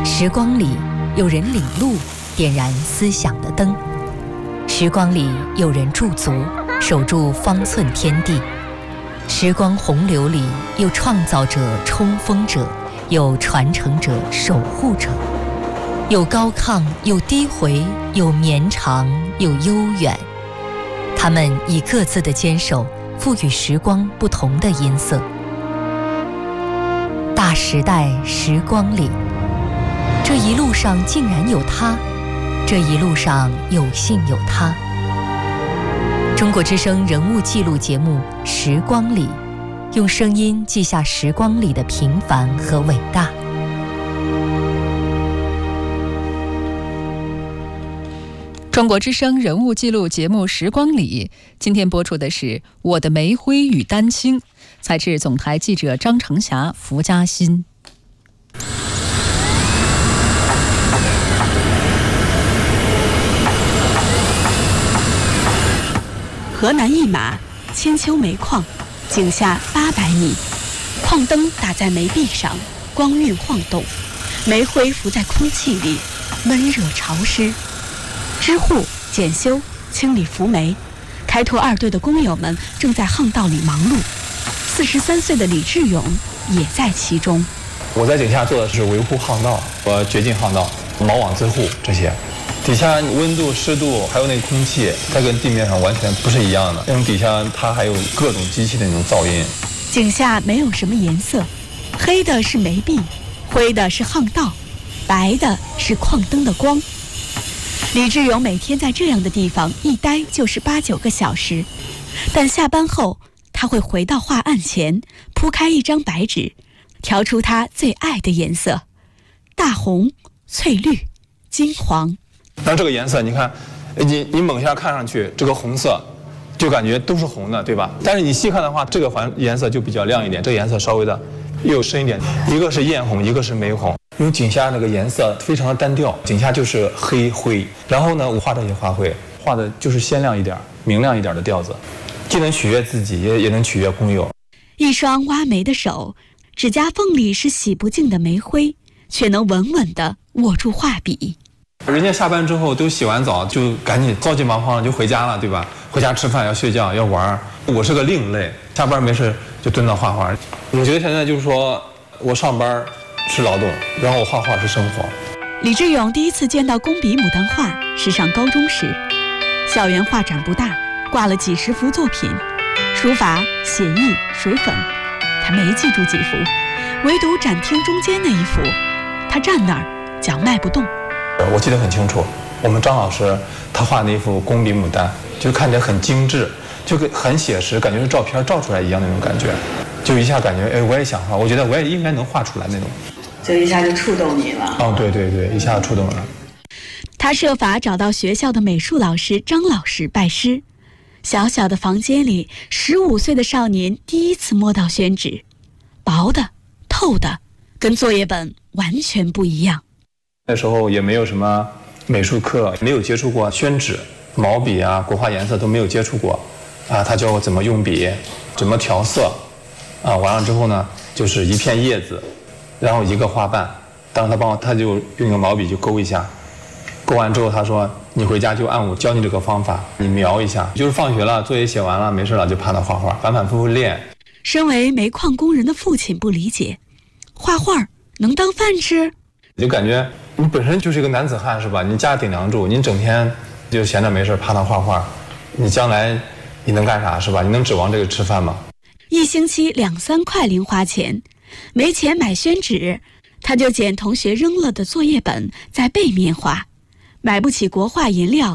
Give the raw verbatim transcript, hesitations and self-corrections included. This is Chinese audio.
时光里有人领路，点燃思想的灯；时光里有人驻足，守住方寸天地。时光洪流里有创造者、冲锋者，有传承者、守护者，有高亢，有低回，有绵长，有悠远。他们以各自的坚守，赋予时光不同的音色。大时代时光里，这一路上竟然有他，这一路上有幸有他。中国之声人物记录节目《时光里》，用声音记下时光里的平凡和伟大。 中国之声人物记录节目《时光里》，今天播出的是《我的煤灰与丹青》，采自总台记者张成霞、福嘉欣。 河南一马千秋煤矿，井下八百米，矿灯打在煤壁上，光晕晃动，煤灰浮在空气里，闷热潮湿。支护、检修、清理浮煤，开拓二队的工友们正在巷道里忙碌。四十三岁的李志勇也在其中。 我在井下做的是维护巷道和掘进巷道、锚网自护这些。底下温度、湿度还有那个空气，它跟地面上完全不是一样的。那种底下它还有各种机器的那种噪音。 井下没有什么颜色，黑的是煤壁，灰的是巷道，白的是矿灯的光。李志勇每天在这样的地方一待就是八九个小时，但下班后他会回到画案前，铺开一张白纸，调出他最爱的颜色：大红、翠绿、金黄。 但这个颜色，你看，你你猛一下看上去，这个红色就感觉都是红的，对吧？但是你细看的话，这个环颜色就比较亮一点，这个颜色稍微的又深一点。一个是艳红，一个是玫红。因为井下那个颜色非常的单调，井下就是黑灰。然后呢，我画这些花卉，画的就是鲜亮一点、明亮一点的调子，既能取悦自己，也也能取悦工友。 一双挖煤的手，指甲缝里是洗不净的煤灰，却能稳稳地握住画笔。 人家下班之后都洗完澡，就赶紧着急忙慌就回家了，对吧？回家吃饭要睡觉要玩。我是个另类，下班没事就蹲那画画。我觉得现在就是说我上班是劳动，然后我画画是生活。 李志勇第一次见到工笔牡丹画是上高中时，校园画展不大，挂了几十幅作品，书法、写意、水粉，他没记住几幅，唯独展厅中间那一幅，他站那儿脚迈不动。 我记得很清楚，我们张老师他画那幅工笔牡丹，就看起来很精致，就很写实，感觉是照片照出来一样那种感觉，就一下感觉哎，我也想画，我觉得我也应该能画出来那种， 就一下就触动你了。 哦，对对对，一下触动了。 他设法找到学校的美术老师张老师拜师。小小的房间里，十五岁的少年第一次摸到宣纸，薄的、透的，跟作业本完全不一样。 那时候也没有什么美术课，没有接触过宣纸、毛笔啊、国画颜色都没有接触过，啊，他教我怎么用笔，怎么调色，啊，完了之后呢，就是一片叶子，然后一个花瓣，当时他帮我，他就用个毛笔就勾一下，勾完之后他说你回家就按我教你这个方法，你描一下，就是放学了，作业写完了，没事了就趴那画画，反反复复练。 身为煤矿工人的父亲不理解，画画能当饭吃？ 就感觉你本身就是一个男子汉是吧？你家顶梁柱，你整天就闲着没事趴那画画，你将来你能干啥是吧？你能指望这个吃饭吗？ 一星期两三块零花钱，没钱买宣纸，他就捡同学扔了的作业本在背面画。买不起国画颜料，